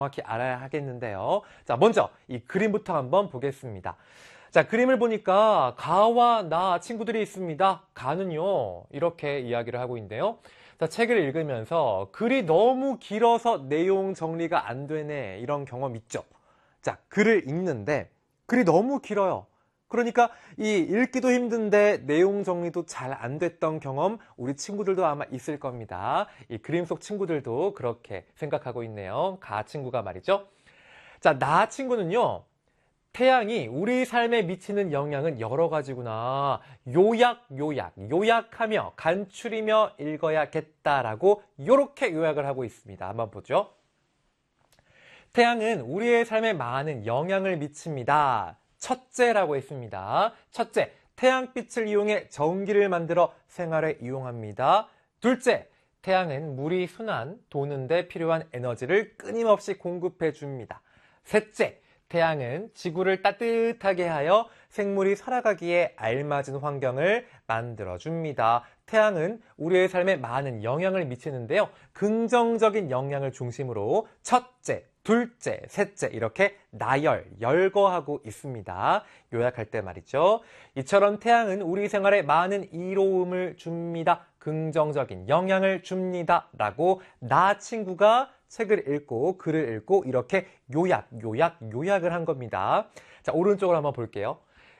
정확히 알아야 하겠는데요. 자, 먼저 이 그림부터 한번 보겠습니다. 자, 그림을 보니까 가와 나 친구들이 있습니다. 가는요, 이렇게 이야기를 하고 있는데요. 자, 책을 읽으면서 글이 너무 길어서 내용 정리가 안 되네, 이런 경험 있죠. 자, 글을 읽는데 글이 너무 길어요. 그러니까 이 읽기도 힘든데 내용 정리도 잘 안 됐던 경험 우리 친구들도 아마 있을 겁니다. 이 그림 속 친구들도 그렇게 생각하고 있네요. 가 친구가 말이죠. 자, 나 친구는요. 태양이 우리 삶에 미치는 영향은 여러 가지구나. 요약하며 간추리며 읽어야겠다라고 이렇게 요약을 하고 있습니다. 한번 보죠. 태양은 우리의 삶에 많은 영향을 미칩니다. 첫째라고 했습니다. 첫째, 태양빛을 이용해 전기를 만들어 생활에 이용합니다. 둘째, 태양은 물이 순환, 도는 데 필요한 에너지를 끊임없이 공급해 줍니다. 셋째, 태양은 지구를 따뜻하게 하여 생물이 살아가기에 알맞은 환경을 만들어줍니다. 태양은 우리의 삶에 많은 영향을 미치는데요. 긍정적인 영향을 중심으로 첫째, 둘째, 셋째 이렇게 열거하고 있습니다. 요약할 때 말이죠. 이처럼 태양은 우리 생활에 많은 이로움을 줍니다. 긍정적인 영향을 줍니다. 라고 나 친구가 책을 읽고 글을 읽고 이렇게 요약을 한 겁니다. 자, 오른쪽으로 한번 볼게요.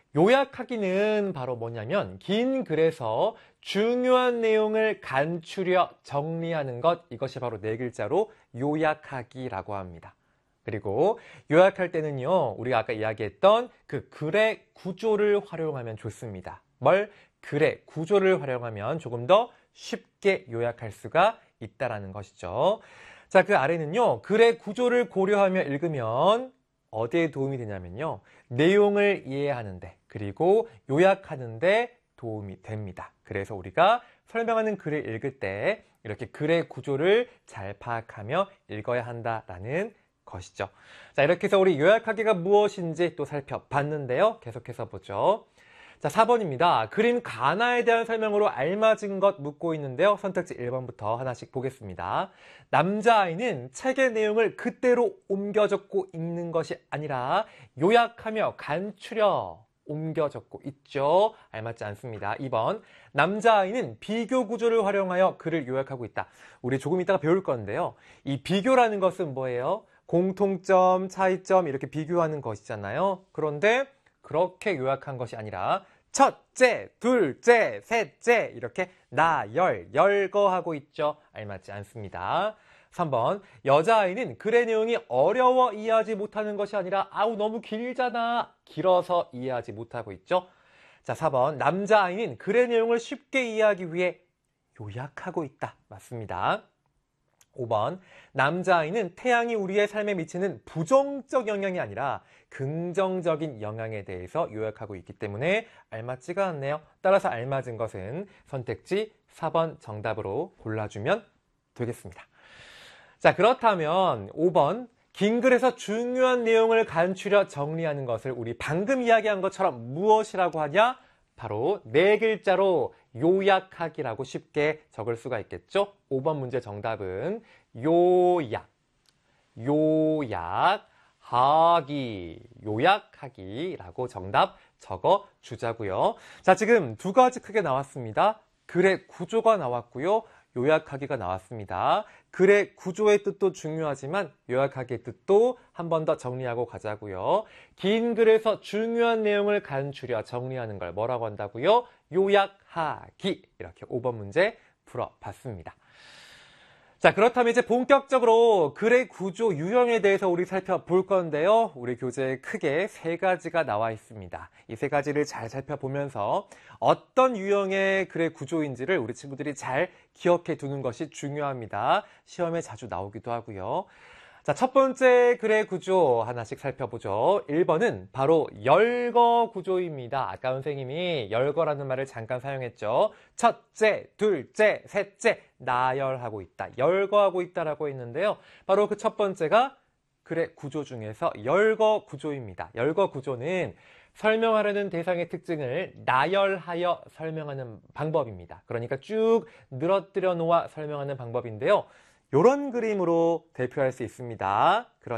요약하기는 바로 뭐냐면 긴 글에서 중요한 내용을 간추려 정리하는 것, 이것이 바로 네 글자로 요약하기라고 합니다. 그리고 요약할 때는요, 우리가 아까 이야기했던 그 글의 구조를 활용하면 좋습니다. 글의 구조를 활용하면 조금 더 쉽게 요약할 수가 있다라는 것이죠. 자, 그 아래는요, 글의 구조를 고려하며 읽으면 어디에 도움이 되냐면요, 내용을 이해하는데 그리고 요약하는데 도움이 됩니다. 그래서 우리가 설명하는 글을 읽을 때 이렇게 글의 구조를 잘 파악하며 읽어야 한다라는 것이죠. 자, 이렇게 해서 우리 요약하기가 무엇인지 또 살펴봤는데요. 계속해서 보죠. 자, 4번입니다. 그림 가나에 대한 설명으로 알맞은 것 묻고 있는데요. 선택지 1번부터 하나씩 보겠습니다. 남자아이는 책의 내용을 그대로 옮겨 적고 읽는 것이 아니라 요약하며 간추려 옮겨 적고 있죠. 알맞지 않습니다. 2번, 남자아이는 비교 구조를 활용하여 글을 요약하고 있다. 우리 조금 이따가 배울 건데요. 이 비교라는 것은 뭐예요? 공통점, 차이점 이렇게 비교하는 것이잖아요. 그런데 그렇게 요약한 것이 아니라 첫째, 둘째, 셋째 이렇게 열거하고 있죠. 알맞지 않습니다. 3번, 여자아이는 글의 내용이 어려워 이해하지 못하는 것이 아니라 아우 너무 길잖아, 길어서 이해하지 못하고 있죠. 자, 4번, 남자아이는 글의 내용을 쉽게 이해하기 위해 요약하고 있다. 맞습니다. 5번, 남자아이는 태양이 우리의 삶에 미치는 부정적 영향이 아니라 긍정적인 영향에 대해서 요약하고 있기 때문에 알맞지가 않네요. 따라서 알맞은 것은 선택지 4번 정답으로 골라주면 되겠습니다. 자, 그렇다면 5번, 긴 글에서 중요한 내용을 간추려 정리하는 것을 우리 방금 이야기한 것처럼 무엇이라고 하냐? 바로 네 글자로 요약하기라고 쉽게 적을 수가 있겠죠. 5번 문제 정답은 요약하기라고 정답 적어 주자고요. 자, 지금 두 가지 크게 나왔습니다. 글의 구조가 나왔고요. 요약하기가 나왔습니다. 글의 구조의 뜻도 중요하지만 요약하기의 뜻도 한 번 더 정리하고 가자고요. 긴 글에서 중요한 내용을 간추려 정리하는 걸 뭐라고 한다고요? 요약하기. 이렇게 5번 문제 풀어봤습니다. 자, 그렇다면 이제 본격적으로 글의 구조 유형에 대해서 우리 살펴볼 건데요. 우리 교재에 크게 세 가지가 나와 있습니다. 이 세 가지를 잘 살펴보면서 어떤 유형의 글의 구조인지를 우리 친구들이 잘 기억해 두는 것이 중요합니다. 시험에 자주 나오기도 하고요. 자, 첫 번째 글의 구조 하나씩 살펴보죠. 1번은 바로 열거 구조입니다. 아까 선생님이 열거라는 말을 잠깐 사용했죠. 첫째, 둘째, 셋째, 나열하고 있다. 열거하고 있다라고 했는데요. 바로 그 첫 번째가 글의 구조 중에서 열거 구조입니다. 열거 구조는 설명하려는 대상의 특징을 나열하여 설명하는 방법입니다. 그러니까 쭉 늘어뜨려 놓아 설명하는 방법인데요. 이런 그림으로 대표할 수 있습니다.